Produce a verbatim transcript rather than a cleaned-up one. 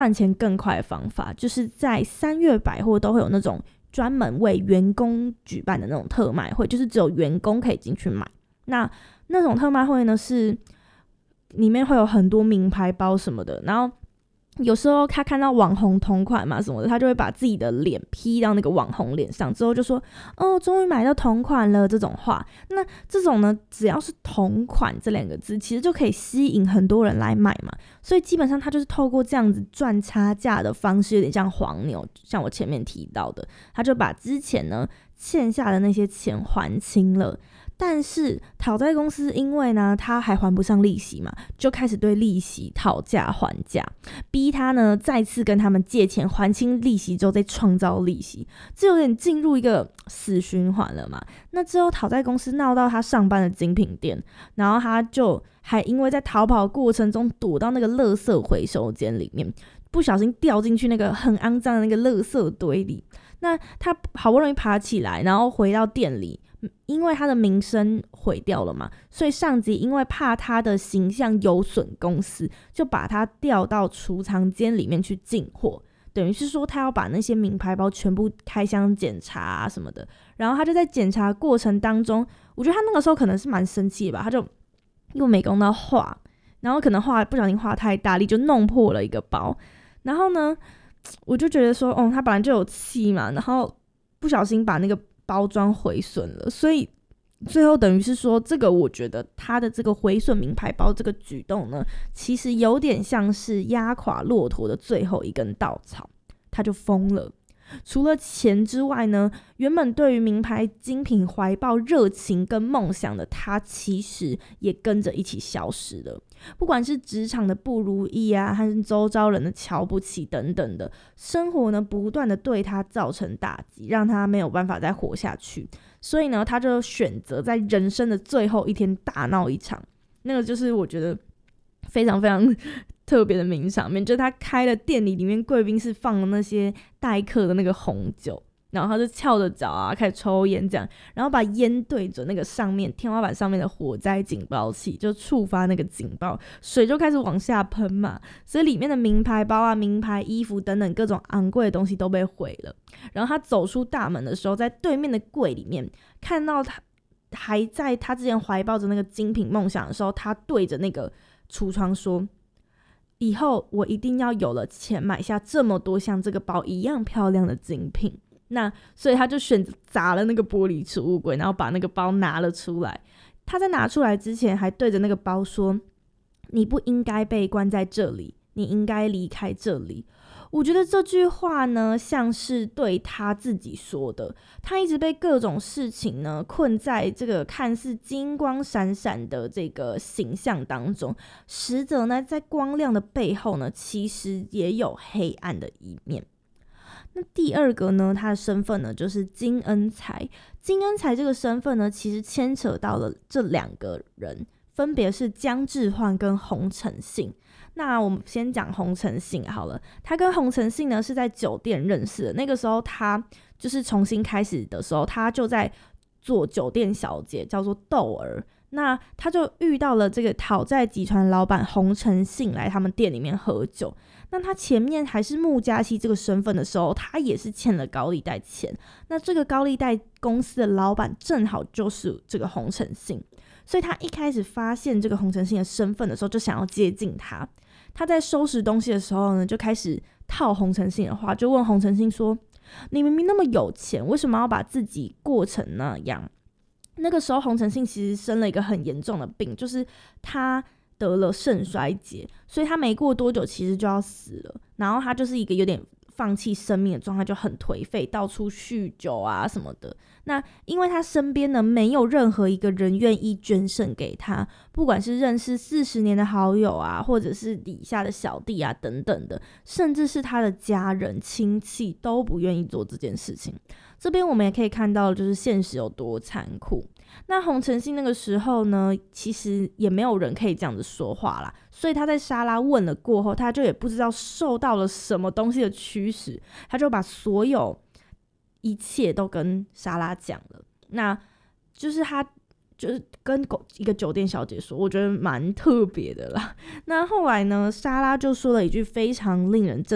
赚钱更快的方法，就是在三越百货都会有那种专门为员工举办的那种特卖会，就是只有员工可以进去买。那那种特卖会呢，是里面会有很多名牌包什么的，然后有时候他看到网红同款嘛什么的，他就会把自己的脸 P 到那个网红脸上，之后就说哦，终于买到同款了这种话。那这种呢，只要是同款这两个字，其实就可以吸引很多人来买嘛。所以基本上他就是透过这样子赚差价的方式，有点像黄牛，像我前面提到的，他就把之前呢欠下的那些钱还清了。但是讨债公司因为呢他还还不上利息嘛，就开始对利息讨价还价，逼他呢再次跟他们借钱还清利息之后再创造利息，这有点进入一个死循环了嘛。那之后讨债公司闹到他上班的精品店，然后他就还因为在逃跑的过程中躲到那个垃圾回收间里面，不小心掉进去那个很肮脏的那个垃圾堆里。那他好不容易爬起来，然后回到店里，因为他的名声毁掉了嘛，所以上级因为怕他的形象有损公司，就把他调到储藏间里面去进货，等于是说他要把那些名牌包全部开箱检查啊什么的。然后他就在检查过程当中，我觉得他那个时候可能是蛮生气的吧，他就用美工刀画，然后可能画不小心画太大力，就弄破了一个包。然后呢我就觉得说哦，他本来就有气嘛，然后不小心把那个包装毁损了，所以最后等于是说，这个我觉得他的这个毁损名牌包这个举动呢，其实有点像是压垮骆驼的最后一根稻草，他就疯了。除了钱之外呢，原本对于名牌精品怀抱热情跟梦想的他，其实也跟着一起消失了。不管是职场的不如意啊，还是周遭人的瞧不起等等的，生活呢不断的对他造成打击，让他没有办法再活下去。所以呢，他就选择在人生的最后一天大闹一场。那个就是我觉得非常非常特别的名场面，就是他开了店里里面贵宾室放了那些待客的那个红酒，然后他就翘着脚啊开始抽烟这样，然后把烟对准那个上面天花板上面的火灾警报器，就触发那个警报，水就开始往下喷嘛。所以里面的名牌包啊、名牌衣服等等各种昂贵的东西都被毁了。然后他走出大门的时候，在对面的柜里面看到他还在他之前怀抱着那个精品梦想的时候，他对着那个橱窗说，以后我一定要有了钱买下这么多像这个包一样漂亮的精品。那所以他就选择砸了那个玻璃储物柜，然后把那个包拿了出来。他在拿出来之前还对着那个包说，你不应该被关在这里，你应该离开这里。我觉得这句话呢像是对他自己说的，他一直被各种事情呢困在这个看似金光闪闪的这个形象当中，实则呢在光亮的背后呢其实也有黑暗的一面。那第二个呢，他的身份呢就是金恩才。金恩才这个身份呢其实牵扯到了这两个人，分别是姜致焕跟洪承信。那我们先讲洪承信好了，他跟洪承信呢是在酒店认识的，那个时候他就是重新开始的时候，他就在做酒店小姐，叫做豆儿。那他就遇到了这个讨债集团老板洪承信来他们店里面喝酒。那他前面还是穆家熙这个身份的时候，他也是欠了高利贷钱。那这个高利贷公司的老板正好就是这个洪承信，所以他一开始发现这个洪承信的身份的时候，就想要接近他。他在收拾东西的时候呢，就开始套洪承信的话，就问洪承信说，你明明那么有钱，为什么要把自己过成那样？那个时候洪承信其实生了一个很严重的病，就是他得了肾衰竭，所以他没过多久其实就要死了。然后他就是一个有点放弃生命的状态，就很颓废，到处酗酒啊什么的。那因为他身边呢没有任何一个人愿意捐肾给他，不管是认识四十年的好友啊，或者是底下的小弟啊等等的，甚至是他的家人亲戚都不愿意做这件事情。这边我们也可以看到就是现实有多残酷。那洪承信那个时候呢，其实也没有人可以这样子说话啦，所以他在莎拉问了过后，他就也不知道受到了什么东西的驱使，他就把所有一切都跟莎拉讲了。那就是他就是跟一个酒店小姐说，我觉得蛮特别的啦。那后来呢，莎拉就说了一句非常令人震